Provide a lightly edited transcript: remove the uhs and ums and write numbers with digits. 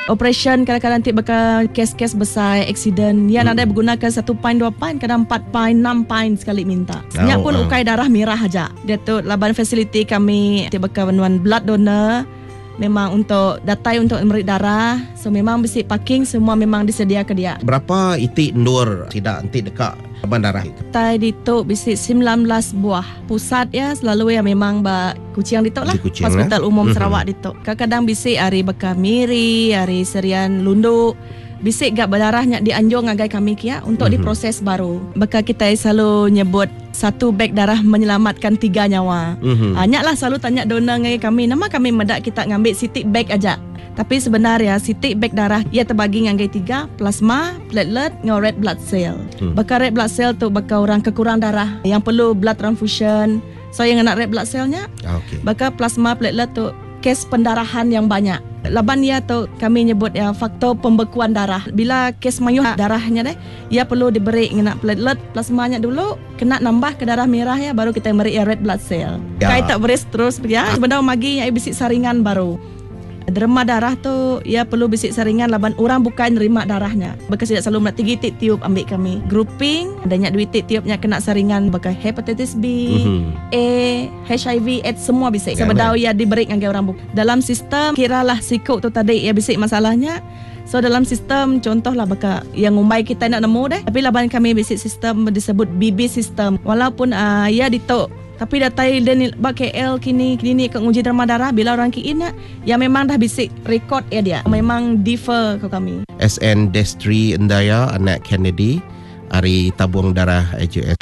Operation kadang-kadang nanti bakal kes-kes besar, accident. Yang ada menggunakan 1 pint, 2 pint, kadang 4 pint, 6 pint sekali minta. Sebenarnya pun ukai darah merah aja. Dia tu laban fasiliti kami nanti bakal menuan blood donor. Memang untuk datai untuk memberi darah. So memang besi parking semua memang disedia ke dia. Berapa itik ndur tidak nanti dekat laban darah? Tai dituk bisi 19 buah. Pusat ya selalu ya memang Kuching dituk lah. Hospital Umum Sarawak dituk. Kadang-kadang bisi hari Bekah Miri, hari Serian Lunduk. Bisik gak berdarahnya dianjur ngagai kami kia untuk diproses baru. Bekal kita selalu nyebut 1 beg darah menyelamatkan 3 nyawa. Banyak lah selalu tanya donor ngagai kami. Nama kami medak kita ngambil sitik beg aja. Tapi sebenarnya sitik beg darah ia terbagi ngagai 3, plasma, platelet, dengan red blood cell. Bekal red blood cell tu bekal orang kekurang darah yang perlu blood transfusion. So yang nak red blood cellnya, bekal plasma, platelet tu kes pendarahan yang banyak. Laban ia tu kami nyebut ya faktor pembekuan darah. Bila kes mayuh darahnya deh, ia perlu diberi dengan platelet plasmanya dulu, kena nambah ke darah merah ya baru kita beri ya red blood cell. Kai tak beres terus ya. Sebenarnya magi ya bisik saringan baru. Derma darah tu ia perlu bisik saringan laban orang bukan nerima darahnya. Bekas tidak selalu nak 3 titik tiup ambil kami. Grouping adanya 2 titik tiupnya kena saringan bekas hepatitis B, A, HIV, AIDS semua bisik. Sebedau ia diberi dengan orang bukan. Dalam sistem kiralah sikuk tu tadi ia bisik masalahnya. So dalam sistem contohlah bekas yang umbai kita nak nemu deh. Tapi laban kami bisik sistem disebut BB sistem. Walaupun ia ditok tapi datai dan KL kini klinik penguji derma darah bila orang kiin ya memang dah bisik rekod ya dia. Memang differ ke kami. SN Destri Endaya anak Kennedy hari tabung darah AJS